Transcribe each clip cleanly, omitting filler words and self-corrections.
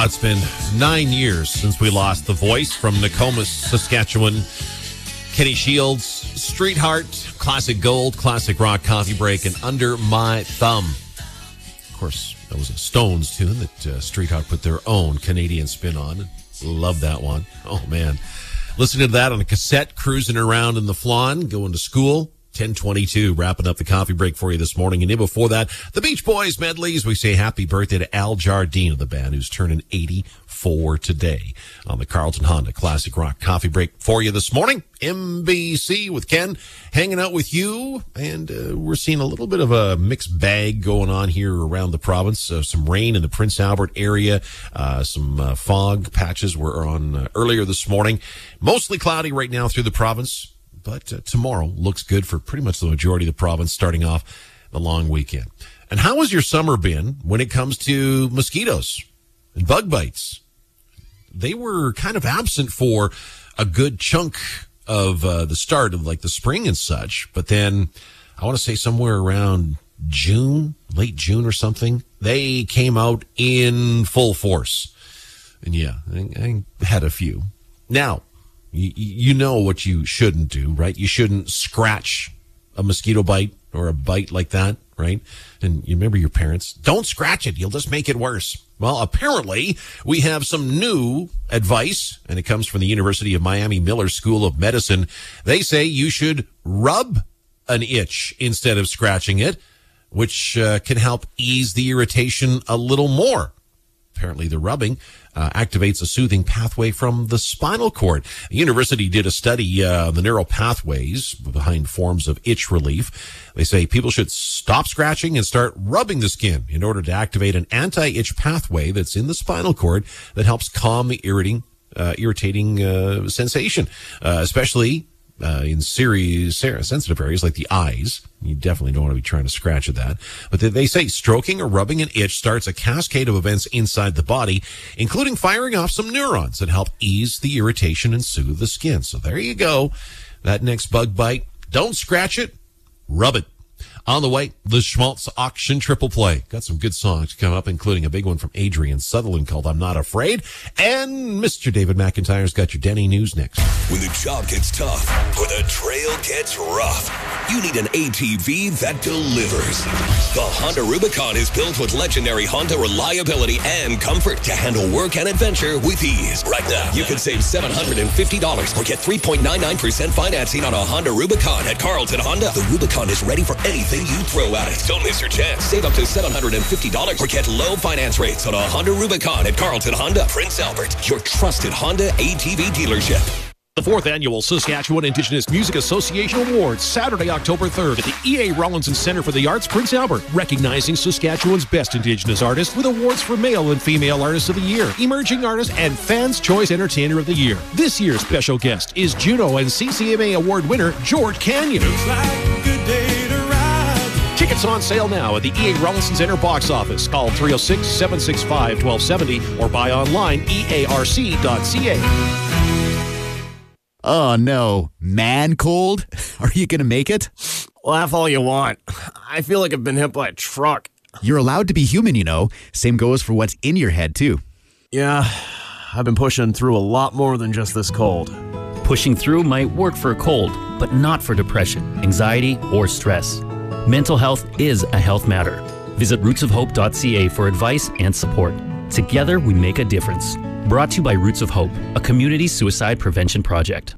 It's been 9 years since we lost the voice from Nokomis, Saskatchewan. Kenny Shields, Street Heart, Classic Gold, Classic Rock Coffee Break, and Under My Thumb. Of course, that was a Stones tune that Street Heart put their own Canadian spin on. Love that one. Oh, man. Listening to that on a cassette, cruising around in the Flan, going to school. 10:22, wrapping up the coffee break for you this morning. And then before that, the Beach Boys medleys. We say happy birthday to Al Jardine of the band, who's turning 84 today on the Carlton Honda Classic Rock Coffee Break for you this morning. MBC with Ken hanging out with you. And we're seeing a little bit of a mixed bag going on here around the province. Some rain in the Prince Albert area. Some fog patches were on earlier this morning. Mostly cloudy right now through the province. But tomorrow looks good for pretty much the majority of the province, starting off the long weekend. And how has your summer been when it comes to mosquitoes and bug bites? They were kind of absent for a good chunk of the start of like the spring and such. But then I want to say somewhere around June, late June or something, they came out in full force. And yeah, I had a few. Now, you know what you shouldn't do, right? You shouldn't scratch a mosquito bite or a bite like that, right? And you remember your parents, don't scratch it. You'll just make it worse. Well, apparently we have some new advice, and it comes from the University of Miami Miller School of Medicine. They say you should rub an itch instead of scratching it, which can help ease the irritation a little more. Apparently the rubbing activates a soothing pathway from the spinal cord. The university did a study on the neural pathways behind forms of itch relief. They say people should stop scratching and start rubbing the skin in order to activate an anti-itch pathway that's in the spinal cord that helps calm the irritating sensation, especially in sensitive areas like the eyes. You definitely don't want to be trying to scratch at that. But they say stroking or rubbing an itch starts a cascade of events inside the body, including firing off some neurons that help ease the irritation and soothe the skin. So there you go. That next bug bite, don't scratch it, rub it. On the way, the Schmaltz Auction Triple Play. Got some good songs coming up, including a big one from Adrian Sutherland called I'm Not Afraid. And Mr. David McIntyre's got your Denny News next. When the job gets tough or the trail gets rough, you need an ATV that delivers. The Honda Rubicon is built with legendary Honda reliability and comfort to handle work and adventure with ease. Right now, you can save $750 or get 3.99% financing on a Honda Rubicon at Carlton Honda. The Rubicon is ready for anything you throw at it. Don't miss your chance. Save up to $750 or get low finance rates on a Honda Rubicon at Carlton Honda, Prince Albert, your trusted Honda ATV dealership. The 4th Annual Saskatchewan Indigenous Music Association Awards, Saturday, October 3rd at the E.A. Rawlinson Centre for the Arts, Prince Albert, recognizing Saskatchewan's best Indigenous artists with awards for Male and Female Artists of the Year, Emerging Artist, and Fans' Choice Entertainer of the Year. This year's special guest is Juno and CCMA Award winner George Canyon. Looks like a good day to ride. Tickets on sale now at the E.A. Rawlinson Centre box office. Call 306-765-1270 or buy online earc.ca. Oh, no. Man cold? Are you going to make it? Laugh all you want. I feel like I've been hit by a truck. You're allowed to be human, you know. Same goes for what's in your head, too. Yeah, I've been pushing through a lot more than just this cold. Pushing through might work for a cold, but not for depression, anxiety, or stress. Mental health is a health matter. Visit rootsofhope.ca for advice and support. Together, we make a difference. Brought to you by Roots of Hope, a community suicide prevention project.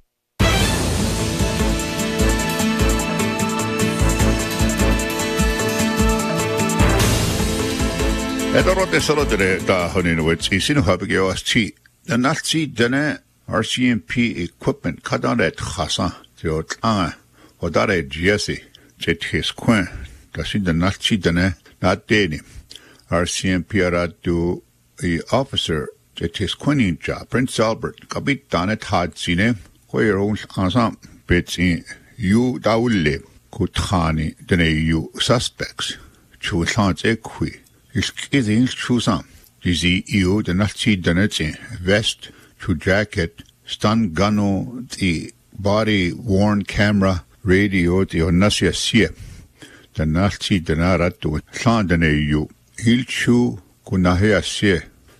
RCMP equipment kadaret khasa jo tanga hodare jesse jetis quen dasi the nachi dane not deni RCMP aradu a officer jetis quenin job Prince Albert kabit danet had sine koyer ansam betsi you daule kuthani dene you suspects chulans equi is kidin chusam dizi you the nachi danet vest to jacket, stun gunno, the body worn camera, radio, the onasia sie. The Nazi denaratu, Sandane you. Hilchu kunahia sie.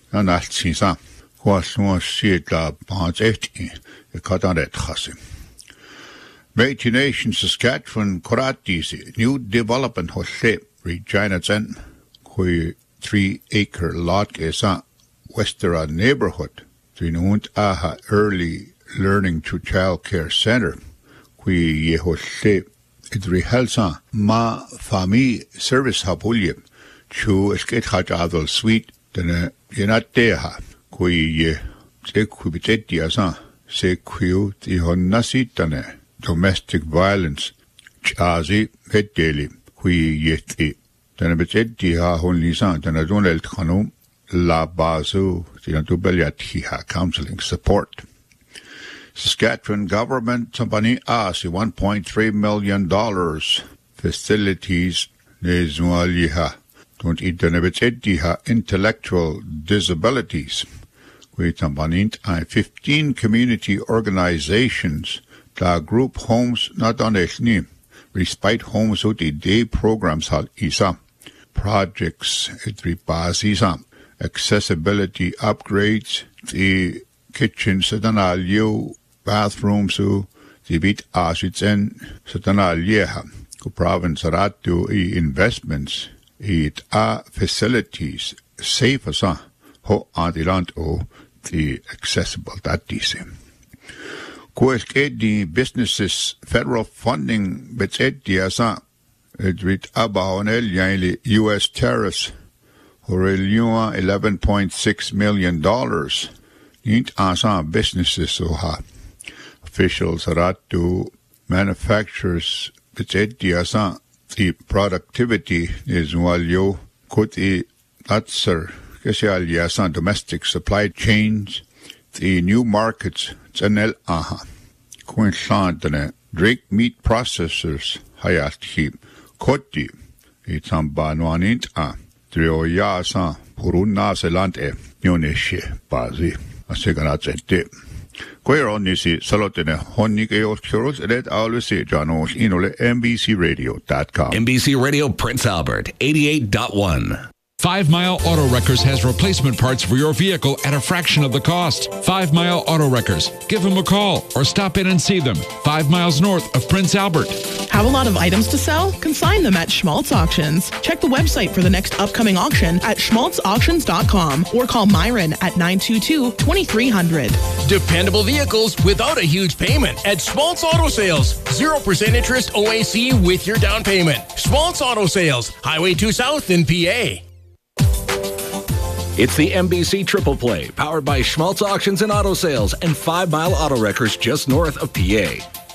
Nanaltsisa, Quasmo Sieta Bonzeti, a Cotonet Hassim. Métis Nation Saskatchewan Koratisi, new development Hosle, Regina Zen, Kui 3-acre lot Gesa, Westera neighborhood, Trinunt Aha Early Learning to Child Care Center, Kui Yehosle, Idri Helsa, Ma Fami Service Hapulium, Chu Esket Hajadol Suite, Dene Yenateha, Kui Ye, Se Kubitetiasa, Se Quiu, Tihonasitane. Domestic violence, Chazi, Veteli, Hui Yeti, Danabetetiha Honlisan, Danadunel Khanum, La Bazu, Dinatubeliatiha counseling support. Saskatchewan government company asi $1.3 million facilities Nezualiha, don't eat Danabetetiha intellectual disabilities. We tambanint 15 community organizations. The group homes not on Echni, respite homes with the day programs hal isa, projects etripasisa, accessibility upgrades, the kitchen satanalio, bathrooms the bit asitsen satanalieha, ku province ratu investments, it facilities, safe as ho adilant the accessible that disim. Kueskedi businesses federal funding betediasa edrit abaonel yaili US tariffs horelua $11.6 million nint asa businesses soha officials ratu manufacturers betediasa the productivity is walio kuti atser kesialiasa domestic supply chains the new markets Chanel aha. Queensland Drake meat processors hayat Koti itambanwanint Trioyasa Puruna Selante Yoneshe Bazi Aseganate. Queronisi Salotene Honikeos Kuros Red Alvesi Janos Inole NBCRadio.com. NBC Radio Prince Albert 88.1. 5 Mile Auto Wreckers has replacement parts for your vehicle at a fraction of the cost. 5 Mile Auto Wreckers. Give them a call or stop in and see them. 5 miles north of Prince Albert. Have a lot of items to sell? Consign them at Schmaltz Auctions. Check the website for the next upcoming auction at schmaltzauctions.com or call Myron at 922-2300. Dependable vehicles without a huge payment at Schmaltz Auto Sales. 0% interest OAC with your down payment. Schmaltz Auto Sales, Highway 2 South in PA. It's the NBC Triple Play, powered by Schmaltz Auctions and Auto Sales and 5 Mile Auto Wreckers just north of PA.